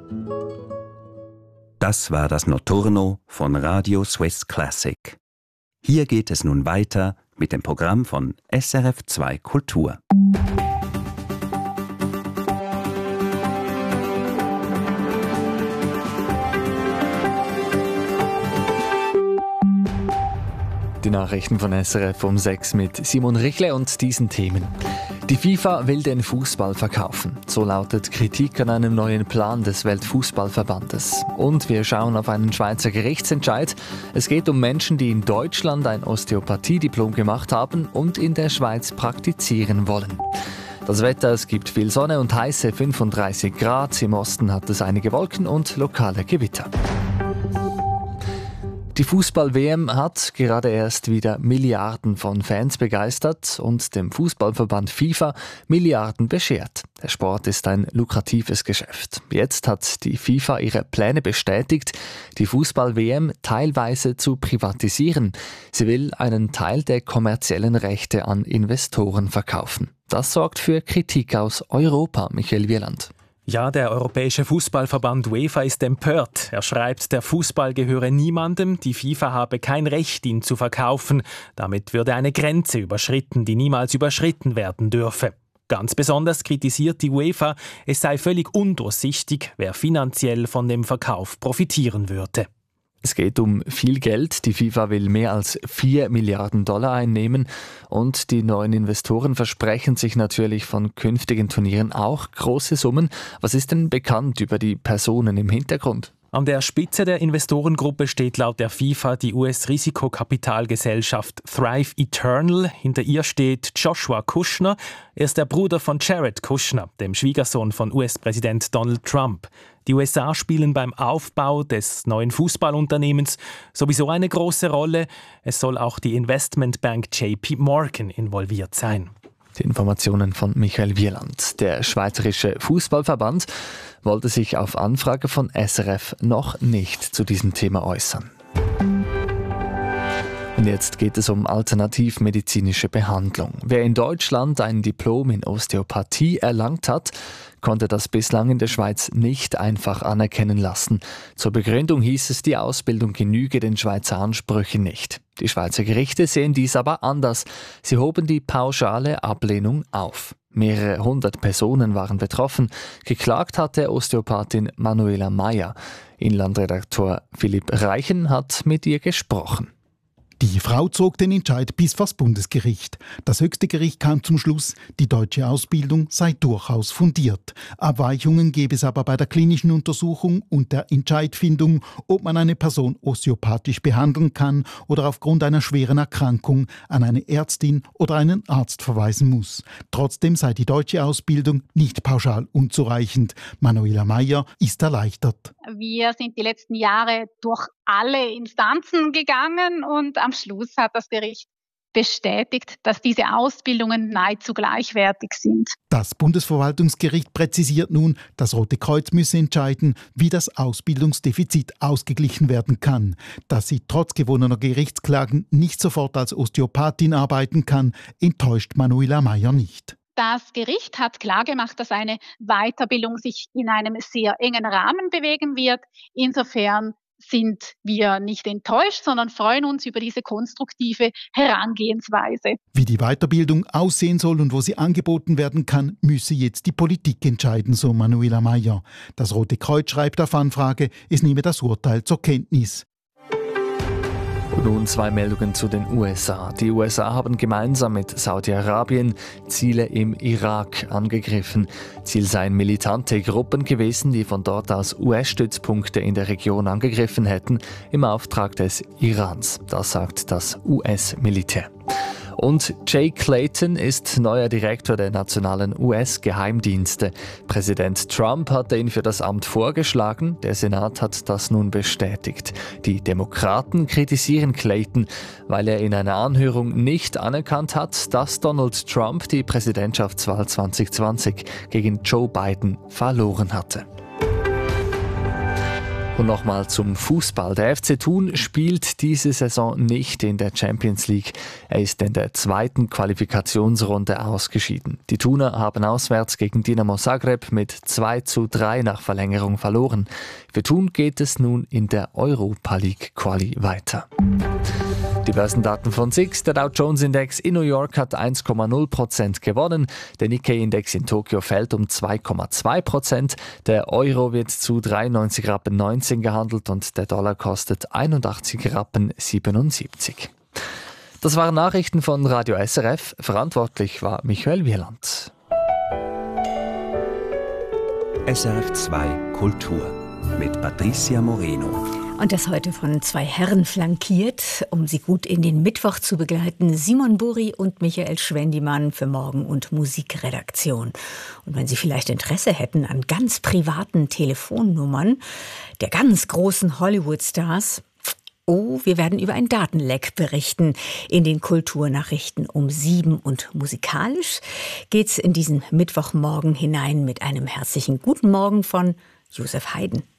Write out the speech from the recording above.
Das war das Notturno von Radio Swiss Classic. Hier geht es nun weiter mit dem Programm von SRF 2 Kultur. Die Nachrichten von SRF um 6 mit Simon Richle und diesen Themen. Die FIFA will den Fußball verkaufen. So lautet Kritik an einem neuen Plan des Weltfußballverbandes. Und wir schauen auf einen Schweizer Gerichtsentscheid. Es geht um Menschen, die in Deutschland ein Osteopathiediplom gemacht haben und in der Schweiz praktizieren wollen. Das Wetter, es gibt viel Sonne und heiße 35 Grad. Im Osten hat es einige Wolken und lokale Gewitter. Die Fußball-WM hat gerade erst wieder Milliarden von Fans begeistert und dem Fußballverband FIFA Milliarden beschert. Der Sport ist ein lukratives Geschäft. Jetzt hat die FIFA ihre Pläne bestätigt, die Fußball-WM teilweise zu privatisieren. Sie will einen Teil der kommerziellen Rechte an Investoren verkaufen. Das sorgt für Kritik aus Europa, Michael Wieland. Ja, der Europäische Fußballverband UEFA ist empört. Er schreibt, der Fußball gehöre niemandem, die FIFA habe kein Recht, ihn zu verkaufen. Damit würde eine Grenze überschritten, die niemals überschritten werden dürfe. Ganz besonders kritisiert die UEFA, es sei völlig undurchsichtig, wer finanziell von dem Verkauf profitieren würde. Es geht um viel Geld. Die FIFA will mehr als 4 Milliarden Dollar einnehmen und die neuen Investoren versprechen sich natürlich von künftigen Turnieren auch große Summen. Was ist denn bekannt über die Personen im Hintergrund? An der Spitze der Investorengruppe steht laut der FIFA die US-Risikokapitalgesellschaft Thrive Eternal. Hinter ihr steht Joshua Kushner. Er ist der Bruder von Jared Kushner, dem Schwiegersohn von US-Präsident Donald Trump. Die USA spielen beim Aufbau des neuen Fußballunternehmens sowieso eine große Rolle. Es soll auch die Investmentbank JP Morgan involviert sein. Die Informationen von Michael Wieland. Der Schweizerische Fußballverband wollte sich auf Anfrage von SRF noch nicht zu diesem Thema äußern. Und jetzt geht es um alternativmedizinische Behandlung. Wer in Deutschland ein Diplom in Osteopathie erlangt hat, konnte das bislang in der Schweiz nicht einfach anerkennen lassen. Zur Begründung hieß es, die Ausbildung genüge den Schweizer Ansprüchen nicht. Die Schweizer Gerichte sehen dies aber anders. Sie hoben die pauschale Ablehnung auf. Mehrere hundert Personen waren betroffen. Geklagt hat der Osteopathin Manuela Meyer. Inlandredaktor Philipp Reichen hat mit ihr gesprochen. Die Frau zog den Entscheid bis vors Bundesgericht. Das höchste Gericht kam zum Schluss, die deutsche Ausbildung sei durchaus fundiert. Abweichungen gäbe es aber bei der klinischen Untersuchung und der Entscheidfindung, ob man eine Person osteopathisch behandeln kann oder aufgrund einer schweren Erkrankung an eine Ärztin oder einen Arzt verweisen muss. Trotzdem sei die deutsche Ausbildung nicht pauschal unzureichend. Manuela Meyer ist erleichtert. Wir sind die letzten Jahre durch alle Instanzen gegangen und am Schluss hat das Gericht bestätigt, dass diese Ausbildungen nahezu gleichwertig sind. Das Bundesverwaltungsgericht präzisiert nun, das Rote Kreuz müsse entscheiden, wie das Ausbildungsdefizit ausgeglichen werden kann. Dass sie trotz gewonnener Gerichtsklagen nicht sofort als Osteopathin arbeiten kann, enttäuscht Manuela Meyer nicht. Das Gericht hat klargemacht, dass eine Weiterbildung sich in einem sehr engen Rahmen bewegen wird. Insofern sind wir nicht enttäuscht, sondern freuen uns über diese konstruktive Herangehensweise. Wie die Weiterbildung aussehen soll und wo sie angeboten werden kann, müsse jetzt die Politik entscheiden, so Manuela Meyer. Das Rote Kreuz schreibt auf Anfrage, es nehme das Urteil zur Kenntnis. Und nun 2 Meldungen zu den USA. Die USA haben gemeinsam mit Saudi-Arabien Ziele im Irak angegriffen. Ziel seien militante Gruppen gewesen, die von dort aus US-Stützpunkte in der Region angegriffen hätten, im Auftrag des Irans. Das sagt das US-Militär. Und Jay Clayton ist neuer Direktor der nationalen US-Geheimdienste. Präsident Trump hatte ihn für das Amt vorgeschlagen. Der Senat hat das nun bestätigt. Die Demokraten kritisieren Clayton, weil er in einer Anhörung nicht anerkannt hat, dass Donald Trump die Präsidentschaftswahl 2020 gegen Joe Biden verloren hatte. Und nochmal zum Fußball. Der FC Thun spielt diese Saison nicht in der Champions League. Er ist in der zweiten Qualifikationsrunde ausgeschieden. Die Thuner haben auswärts gegen Dinamo Zagreb mit 2:3 nach Verlängerung verloren. Für Thun geht es nun in der Europa League Quali weiter. Die Börsendaten von SIX. Der Dow Jones Index in New York hat 1,0% gewonnen. Der Nikkei-Index in Tokio fällt um 2,2%. Der Euro wird zu 93,19 Rappen gehandelt und der Dollar kostet 81,77 Rappen. Das waren Nachrichten von Radio SRF. Verantwortlich war Michael Wieland. SRF 2 Kultur mit Patricia Moreno. Und das heute von zwei Herren flankiert, um Sie gut in den Mittwoch zu begleiten. Simon Buri und Michael Schwendimann für Morgen- und Musikredaktion. Und wenn Sie vielleicht Interesse hätten an ganz privaten Telefonnummern der ganz großen Hollywood-Stars, wir werden über ein Datenleck berichten in den Kulturnachrichten um 7. Und musikalisch geht's in diesen Mittwochmorgen hinein mit einem herzlichen Guten Morgen von Josef Haydn.